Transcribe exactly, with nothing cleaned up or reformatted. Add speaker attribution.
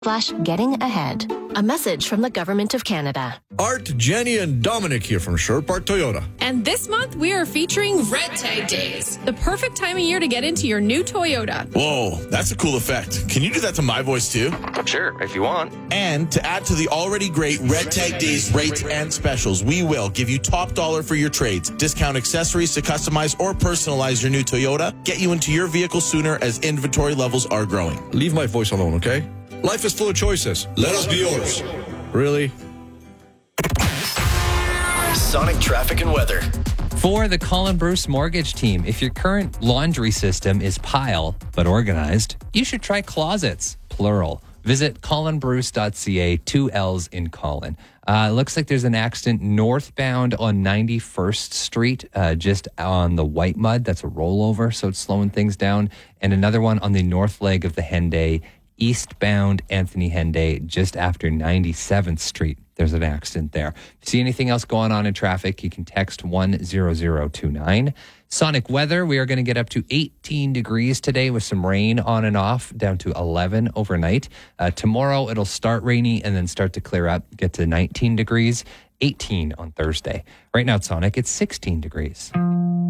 Speaker 1: slash getting ahead. A message from the Government of Canada.
Speaker 2: Art, Jenny, and Dominic here from Sherwood Park Toyota.
Speaker 3: And this month, we are featuring Red Tag Days, the perfect time of year to get into your new Toyota.
Speaker 4: Whoa, that's a cool effect. Can you do that to my voice too?
Speaker 5: Sure, if you want.
Speaker 4: And to add to the already great Red Tag Days rates and specials, we will give you top dollar for your trades, discount accessories to customize or personalize your new Toyota, get you into your vehicle sooner as inventory levels are growing.
Speaker 2: Leave my voice alone, okay? Life is full of choices. Let us be yours. Really?
Speaker 6: Sonic traffic and weather.
Speaker 7: For the Colin Bruce Mortgage Team, if your current laundry system is pile but organized, you should try closets, plural. Visit colin bruce dot c a, two L's in Colin. Uh, it looks like there's an accident northbound on ninety-first Street, uh, just on the White Mud. That's a rollover, so it's slowing things down. And another one on the north leg of the Henday, eastbound Anthony Henday, just after ninety-seventh Street. There's an accident there. If you see anything else going on in traffic, you can text one zero zero two nine. Sonic weather, we are going to get up to eighteen degrees today with some rain on and off, down to eleven overnight. Uh, tomorrow, it'll start rainy and then start to clear up, get to nineteen degrees, eighteen on Thursday. Right now at Sonic, it's sixteen degrees.